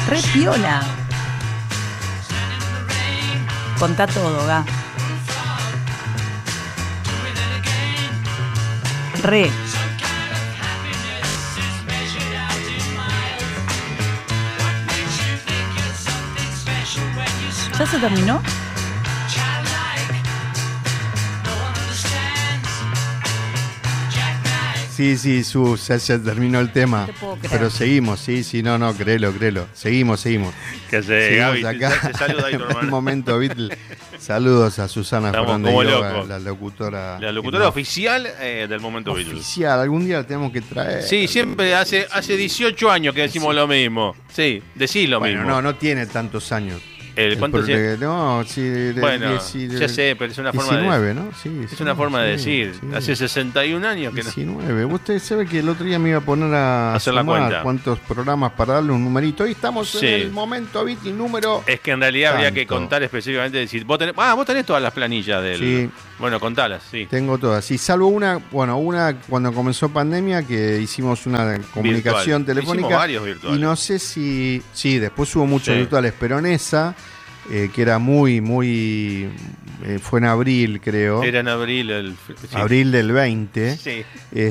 Re piola. Contá todo, Ga. Re. ¿Ya se terminó? Sí, ya se terminó el tema. No te puedo creer. Pero seguimos, sí, no, créelo. Seguimos. ¿Qué hace, Seguimos Gaby? acá. Te saluda ahí tu En el hermano. momento Beatle. Saludos a Susana Estamos Fernández como Quiroga, locos. la locutora. La locutora oficial del momento Beatles. Oficial, algún día la tenemos que traer. Sí, siempre hace 18 años que decimos lo mismo. Sí, decís lo Bueno, mismo. no tiene tantos años. ¿Cuánto tiene? No, sí, Bueno, ya sé, pero es una forma 19, ¿no? Sí, es una forma de sí, decir. sí. Hace 61 años que no. 19. Usted sabe que el otro día me iba a poner a Hacer la sumar cuenta. cuántos programas para darle un numerito. Hoy estamos Sí. en el momento Beatle número. Es que en realidad habría que Tanto. contar específicamente. Decir, vos tenés todas las planillas del. Sí. Bueno, contalas, sí. Tengo todas. Sí, salvo una cuando comenzó pandemia que hicimos una comunicación Virtual. telefónica. Hicimos varios virtuales. Y no sé si. Sí, después hubo muchos Sí. virtuales, pero en esa, que era muy. Fue en abril, creo. Era en abril sí. Abril del 20. Sí.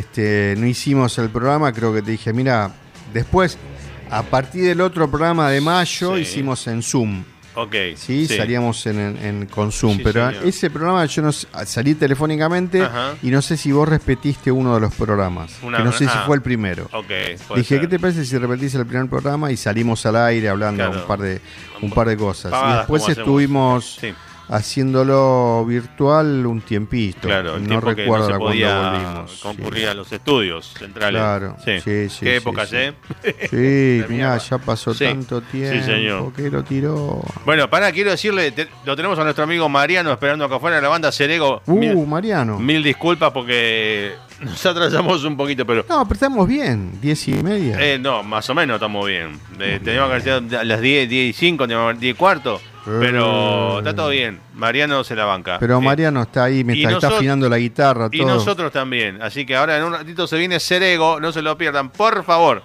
No hicimos el programa, creo que te dije, mira, después, a partir del otro programa de mayo, Sí. hicimos en Zoom. Ok. Sí, salíamos con Zoom, Sí, pero señor. ese programa yo no salí telefónicamente. Ajá. Y no sé si vos repetiste uno de los programas, que no sé si fue el primero. Ok. puede Dije, ser. ¿qué te parece si repetís el primer programa y salimos al aire hablando Claro. un par de cosas? Pavadas, Y después como hacemos. estuvimos Sí. haciéndolo virtual un tiempito. Claro, el no tiempo que recuerdo no se ahora podía cuándo volvimos. concurrir Sí. a los estudios centrales. Claro, sí. Qué sí, épocas, sí. ¿eh? Sí, La mirá, mierda. ya pasó Sí. tanto tiempo. Sí, señor. Que lo tiró. Bueno, quiero decirle, lo tenemos a nuestro amigo Mariano esperando acá afuera de la banda Cerego. Mariano. Mil disculpas porque nos atrasamos un poquito, pero... No, pero estamos bien, 10:30. No, más o menos estamos bien. Teníamos que hacer a las 10:05, 10:15, pero está todo bien. Mariano se la banca. Pero Mariano está ahí, está afinando la guitarra, Y todo. nosotros también. Así que ahora en un ratito se viene Cerego, no se lo pierdan, por favor.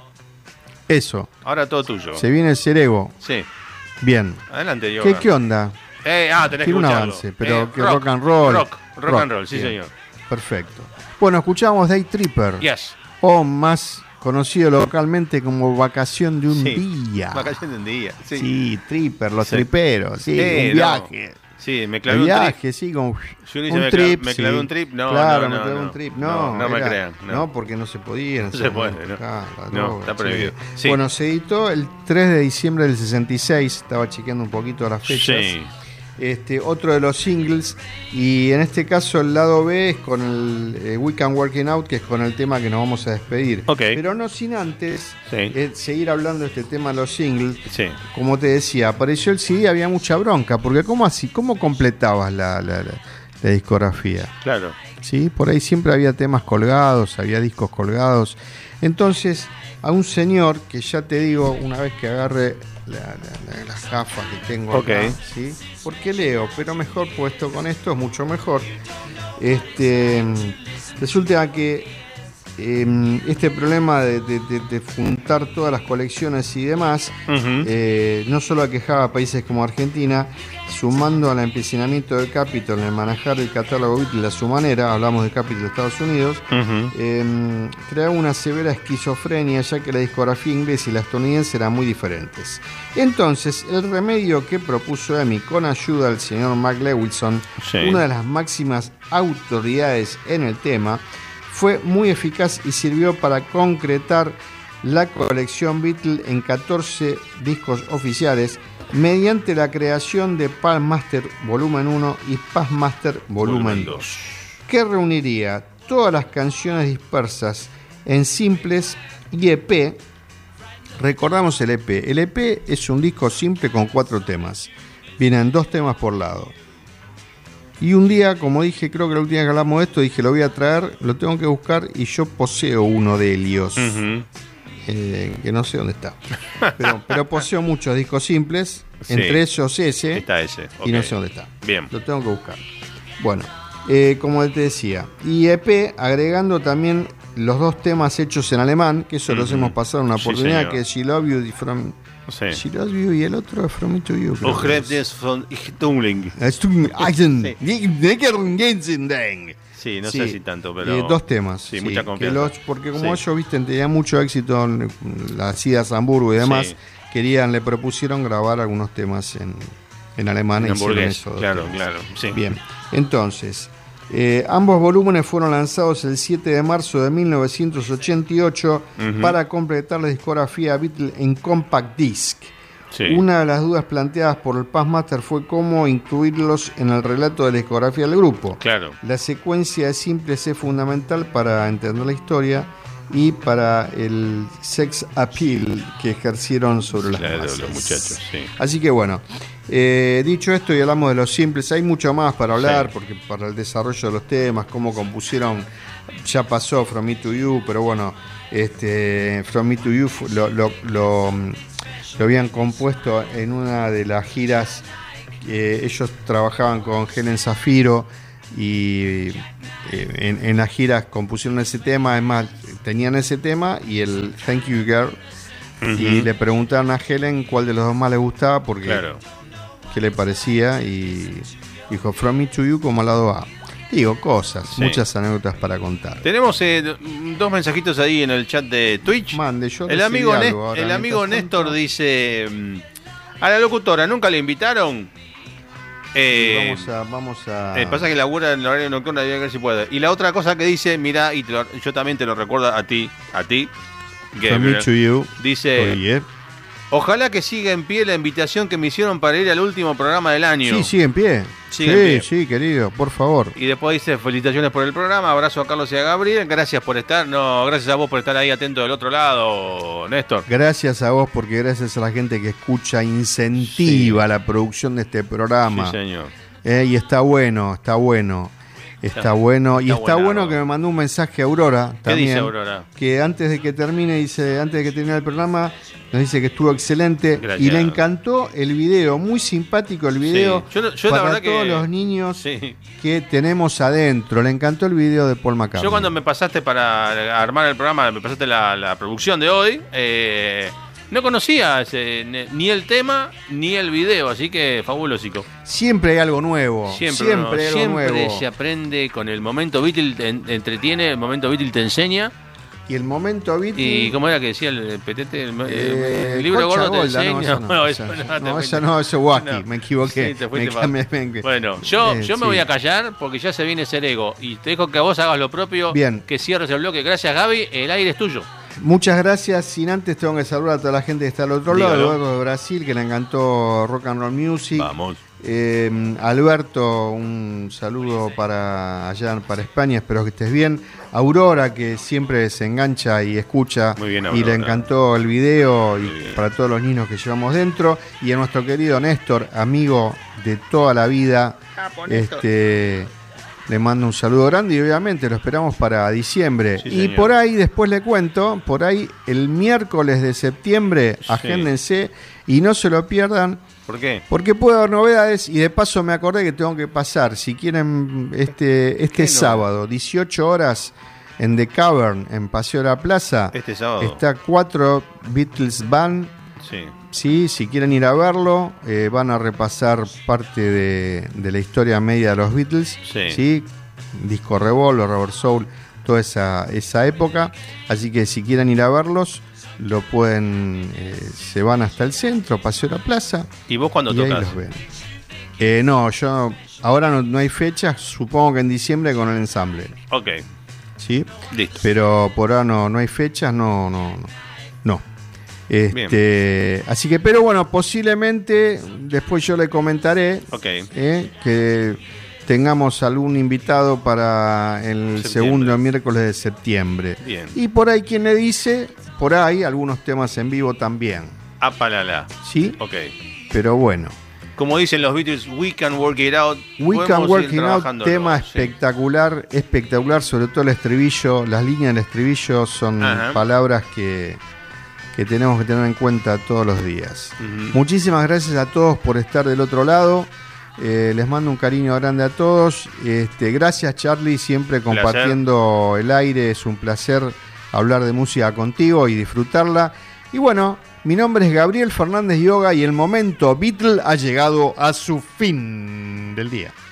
Eso, Ahora todo tuyo. se viene el Cerego. Sí, Bien. adelante, Yoga. ¿Qué onda? Tenés que Tiene un escucharlo. avance, pero que rock and roll. Rock and roll, sí, bien. señor. Perfecto. Bueno, escuchamos Day Tripper. Yes. O más conocido localmente como Vacación de un Sí. Día. Vacación de un día. Sí, Sí, Tripper, los Sí. triperos, sí, un no. viaje. Sí, me El clavé un trip. viaje, sí, como Si uno dice un me trip. me sí. clavé un trip, no, claro, no, me no, clavé no. un trip. No me era- crean, no. No, porque no se podía. No se puede, ¿no? Claro, No, está prohibido. sí. Sí. Bueno, se editó el 3 de diciembre del 66. Estaba chequeando un poquito las fechas. Sí. Otro de los singles, y en este caso el lado B es con el We Can Working Out, que es con el tema que nos vamos a despedir. Ok. Pero no sin antes Sí. seguir hablando de este tema de los singles. Sí. Como te decía, apareció el CD, había mucha bronca, porque ¿cómo así? ¿Cómo completabas la discografía? Claro. ¿Sí? Por ahí siempre había temas colgados, había discos colgados. Entonces, a un señor que ya te digo, una vez que agarre las gafas que tengo Ok. acá, ¿sí? Porque leo, pero mejor puesto con esto es mucho mejor. Resulta que este problema de juntar todas las colecciones y demás, Ujú. no solo aquejaba a países como Argentina, sumando al empecinamiento de Capitol en el manejar el catálogo Beatles a su manera, hablamos de Capitol de Estados Unidos, Ujú. creaba una severa esquizofrenia, ya que la discografía inglesa y la estadounidense eran muy diferentes. Entonces, el remedio que propuso EMI con ayuda del señor Mark Lewison, Sí. una de las máximas autoridades en el tema, fue muy eficaz y sirvió para concretar la colección Beatle en 14 discos oficiales mediante la creación de Palm Master Volumen 1 y Palm Master Volumen 2, que reuniría todas las canciones dispersas en simples y EP. Recordamos el EP. El EP es un disco simple con 4 temas. Vienen 2 temas por lado. Y un día, como dije, creo que la última vez que hablamos de esto, dije, lo voy a traer, lo tengo que buscar, y yo poseo uno de ellos, Ujú. que no sé dónde está. Pero poseo muchos discos simples, Sí. entre esos ese, Está ese. y no ok. sé dónde está. Bien. Lo tengo que buscar. Bueno, como te decía, y EP agregando también los dos temas hechos en alemán, que eso los hemos pasado en una Sí, oportunidad, señor. que es She Love You y From... Sí. She Love You y el otro es From Me to You. creo Och que es. des von Ichtumling. Sí, no sé si tanto, pero... Dos temas. Sí, mucha confianza. Porque como Sí. ellos, viste, tenían mucho éxito en las idas a Hamburgo y demás, Sí. le propusieron grabar algunos temas en alemán. En e hicieron hamburgués, esos dos claro, temas. claro. Sí. Bien, entonces, ambos volúmenes fueron lanzados el 7 de marzo de 1988 para completar la discografía Beatles en Compact Disc. Sí. Una de las dudas planteadas por el Passmaster fue cómo incluirlos en el relato de la discografía del grupo. Claro. La secuencia de simples es fundamental para entender la historia y para el sex appeal que ejercieron sobre las Claro, masas. los muchachos, sí. Así que bueno, dicho esto y hablamos de los simples, hay mucho más para hablar, Sí. porque para el desarrollo de los temas, cómo compusieron, ya pasó From Me to You, pero bueno, From Me to You lo habían compuesto en una de las giras. Ellos trabajaban con Helen Zafiro y en las giras compusieron ese tema. Además, tenían ese tema y el Thank You Girl. Y le preguntaron a Helen cuál de los dos más le gustaba, porque Claro. qué le parecía, y dijo From Me to You como lado A. Digo, cosas, Sí. muchas anécdotas para contar. Tenemos dos mensajitos ahí en el chat de Twitch. Mande, yo El recibí amigo, algo ahora, el amigo mientras Néstor tanto. dice: a la locutora, ¿nunca le invitaron? Vamos a Pasa que labura en el horario nocturno, había que ver si puede. Y la otra cosa que dice, mirá, y yo también te lo recuerdo a ti, From Me to You. dice: Oye, ojalá que siga en pie la invitación que me hicieron para ir al último programa del año. sí, sigue en pie. Sigue en pie. Sí, querido, por favor. Y después dice: felicitaciones por el programa, abrazo a Carlos y a Gabriel, gracias por estar, gracias a vos por estar ahí atento del otro lado, Néstor. Gracias a vos, porque gracias a la gente que escucha incentiva la producción de este programa. Sí, señor. Y está bueno, está bueno. Está bueno. Y está buenardo. bueno que me mandó un mensaje a Aurora ¿Qué también. dice Aurora? Que antes de que termine, antes de que termine el programa, nos dice que estuvo excelente. Gracias. Y le encantó el video, muy simpático el video. Sí. Yo la para verdad todos que- los niños Sí. que tenemos adentro. Le encantó el video de Paul McCartney. Yo cuando me pasaste para armar el programa, me pasaste la producción de hoy, no conocía ni el tema ni el video, así que fabuloso. Siempre hay algo nuevo. Siempre hay algo Siempre nuevo. se aprende con el momento Beatle, te entretiene, el momento Beatle te enseña. Y el momento Beatle. ¿Y cómo era que decía el petete? El libro Concha gordo te Golda, enseña. No, eso eso es Wacky, No. me equivoqué. Sí, te fuiste Me- Bueno, yo sí. me voy a callar porque ya se viene ser ego. Y te dejo que vos hagas lo propio. Bien. Que cierres el bloque. Gracias, Gaby. El aire es tuyo. Muchas gracias. Sin antes tengo que saludar a toda la gente que está al otro lado, Dígalo. luego de Brasil, que le encantó Rock and Roll Music. Vamos. Alberto, un saludo para España, espero que estés bien. Aurora, que siempre se engancha y escucha. Muy bien, y Aurora. le encantó el video, y bien. para todos los niños que llevamos dentro. Y a nuestro querido Néstor, amigo de toda la vida, le mando un saludo grande y obviamente lo esperamos para diciembre. Sí, y señor. por ahí, después le cuento, por ahí el miércoles de septiembre, Sí. agéndense y no se lo pierdan, ¿Por qué? porque puede haber novedades. Y de paso me acordé que tengo que pasar, si quieren, este ¿Qué sábado, 18 horas, en The Cavern, en Paseo de la Plaza, Este sábado. está 4 Beatles Band. Sí. Sí, si quieren ir a verlo, van a repasar parte de la historia media de los Beatles. Sí. Disco Revolver, Rubber Soul, toda esa época. Así que si quieren ir a verlos, lo pueden, se van hasta el centro, Paseo de la Plaza, ¿Y vos cuándo y ahí tocas? los ven. No, yo ahora no hay fechas, supongo que en diciembre con el ensamble. Ok, ¿Sí? listo. Pero por ahora no hay fechas, no. Así que, pero bueno, posiblemente después yo le comentaré Ok. que tengamos algún invitado para el Septiembre. segundo miércoles de septiembre. Bien. Y por ahí, quien le dice, por ahí algunos temas en vivo también. Apalala. ¿Sí? Ok. Pero bueno. Como dicen los Beatles, we can work it out. We Podemos Can ir Working Out, trabajándolo, tema sí. espectacular, sobre todo el estribillo, las líneas del estribillo son Ajá. palabras que tenemos que tener en cuenta todos los días. Ujú. Muchísimas gracias a todos por estar del otro lado. Les mando un cariño grande a todos. Gracias, Charlie, siempre compartiendo el aire. Es un placer hablar de música contigo y disfrutarla. Y bueno, mi nombre es Gabriel Fernández Yoga y el momento Beatle ha llegado a su fin del día.